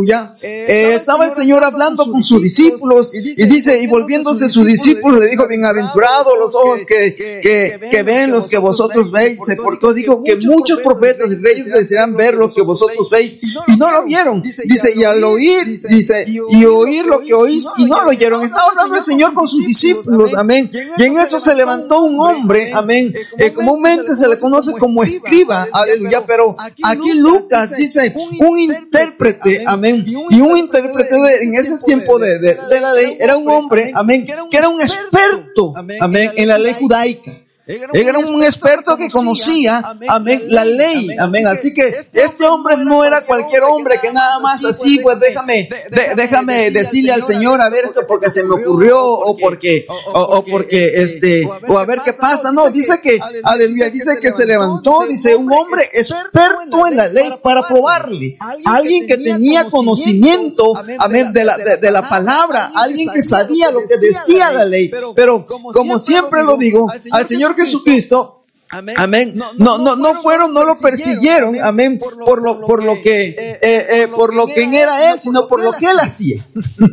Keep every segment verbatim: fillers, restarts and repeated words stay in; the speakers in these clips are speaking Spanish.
aleluya, eh, estaba el Señor hablando con sus discípulos y dice, y volviéndose sus discípulos le dijo, bienaventurados los ojos que, que, que ven los que vosotros veis. Por todo digo que muchos profetas y reyes desean ver lo que vosotros veis y no lo vieron. Dice, y al oír, dice, y oír lo que oís y no lo oyeron. Estaba hablando el Señor con sus discípulos, amén. Y en eso se levantó un hombre, amén. Eh, comúnmente se le conoce como escriba, aleluya, pero aquí Lucas dice un intérprete, amén. Y un intérprete de, en ese tiempo de, de, de la ley era un hombre, amén, que era un experto, amén, en la ley judaica. Él era un experto que conocía, amén, la ley, amén. Así que este hombre no era cualquier hombre que nada más así, pues déjame, de, déjame decirle al Señor a ver esto porque se me ocurrió o porque, o, o porque este, o a ver qué pasa. No, dice que, aleluya, dice que se levantó, dice un hombre experto en la ley para probarle, alguien que tenía conocimiento, amén, de la, de, de la palabra, alguien que sabía lo que decía la ley. Pero como siempre lo digo, al Señor Jesucristo, amén, amén. No, no, no fueron, no lo persiguieron, amén, por lo, por lo que, eh, eh, por lo que era él, sino por lo que él hacía.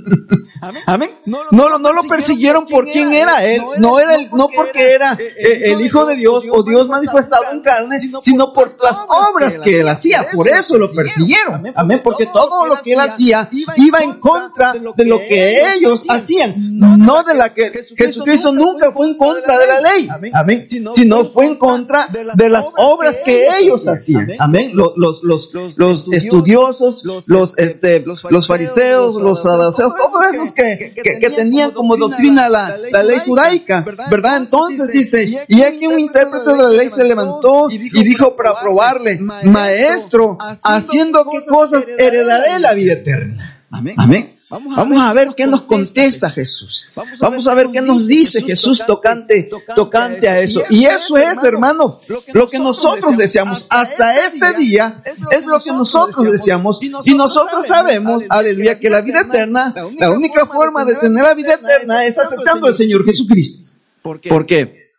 Amén. No, no, no lo persiguieron por quién era él, no era el, no porque era eh, el Hijo de Dios o Dios manifestado en carne, sino por las obras que él hacía. Por eso lo persiguieron, amén, porque todo lo que él hacía iba en contra de lo que ellos hacían, no de la que Jesucristo nunca fue en contra de la ley, amén, sino fue en contra de las obras que ellos hacían, amén. Los, los, los, los estudiosos, los, este, los fariseos, los saduceos, todos esos que, que, que tenían como doctrina la, la ley judaica, ¿verdad? Entonces dice, y aquí un intérprete de la ley se levantó y dijo para probarle, maestro, ¿haciendo qué cosas heredaré la vida eterna? Amén. Amén. Vamos a ver qué nos contesta Jesús. Vamos a ver qué nos dice Jesús tocante, tocante a eso. Y eso es, hermano, lo que nosotros deseamos. Hasta este día es lo que nosotros deseamos. Y nosotros sabemos, aleluya, que la vida eterna, la única forma de tener la vida eterna es aceptando al Señor Jesucristo. Porque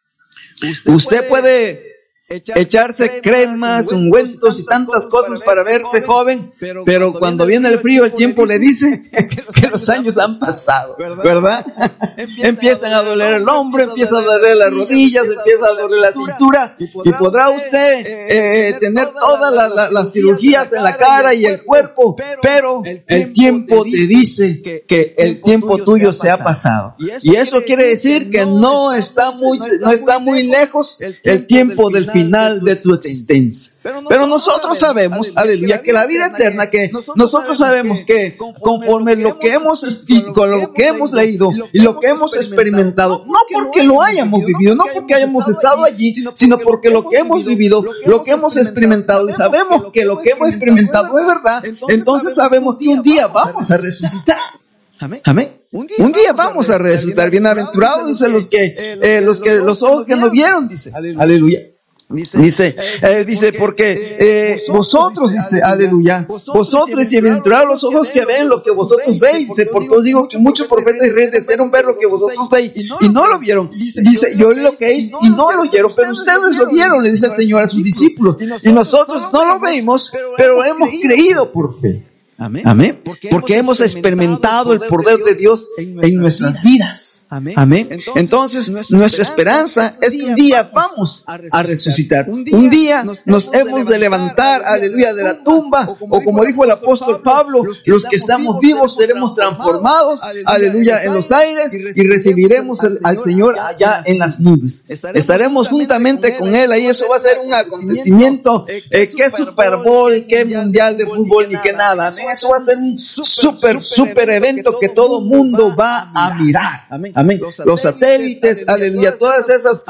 usted puede echarse cremas, ungüentos y tantas cosas para verse joven, pero cuando viene el frío, el tiempo le dice que los años han pasado, ¿verdad? Empiezan a doler el hombro, empieza a doler las rodillas, empieza a doler la cintura, y podrá usted eh, tener todas la, la, las cirugías en la cara y el cuerpo, pero el tiempo te dice que el tiempo tuyo se ha pasado. Y eso quiere decir que no está muy, no está muy lejos el tiempo del final final de tu existencia. Pero nosotros sabemos, aleluya, que la vida eterna, que nosotros sabemos que conforme lo que hemos con lo que hemos leído y lo que hemos experimentado, no porque lo hayamos vivido, no porque hayamos estado allí, sino porque lo que hemos vivido, lo que hemos experimentado, y sabemos que lo que hemos experimentado es verdad, entonces sabemos que un día vamos a resucitar. Amén. Amén. Un día, un día vamos a resucitar. Bienaventurados, dice los que, eh, los que, los ojos que no vieron, dice. Aleluya. Dice, dice, eh, dice porque eh, vosotros, dice, aleluya, vosotros, dice, bienaventurados los ojos que ven lo que vosotros veis, dice, porque os digo que muchos profetas y reyes desearon ver lo que vosotros veis y no lo vieron. Dice, yo lo que veis y no lo oyeron, pero ustedes lo vieron, le dice el Señor a sus discípulos, y nosotros no lo vemos, pero hemos creído por fe. Amén. Amén. Porque, Porque hemos experimentado el poder de Dios en nuestras vidas. Amén. Amén. Entonces, nuestra esperanza es que un día vamos a resucitar. Un día nos hemos de levantar, aleluya, de la tumba. O como dijo el apóstol Pablo, los que estamos vivos seremos transformados, aleluya, en los aires y recibiremos el, al Señor allá en las nubes. Estaremos juntamente con Él. Ahí eso va a ser un acontecimiento. Eh, que Super Bowl, que Mundial de Fútbol, ni que nada. Amén. Eso va a ser un super, super evento que todo mundo va a mirar. Amén. Los satélites, aleluya, todas esas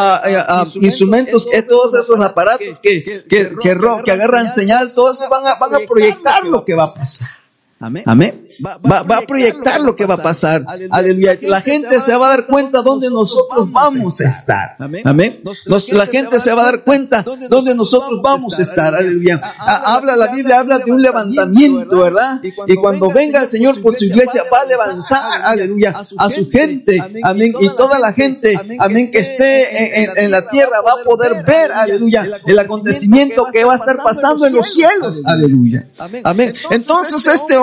uh, uh, uh, instrumentos, que todos esos aparatos que, que, que, que, que agarran señal, todos van a, van a proyectar lo que va a pasar. Amén. Amén. Va, va, va a proyectar lo que va a pasar. Aleluya. La gente se va a dar cuenta dónde nosotros vamos a estar. Amén. Nos, la gente se va a dar cuenta dónde nosotros vamos a estar. Aleluya. Habla la Biblia, habla de un levantamiento, ¿verdad? Y cuando venga el Señor por su iglesia, va a levantar, aleluya, a su gente. Amén. Y toda la gente, amén, que esté en, en, en la tierra va a poder ver, aleluya, el acontecimiento que va a estar pasando en los cielos. Aleluya. Amén. Entonces este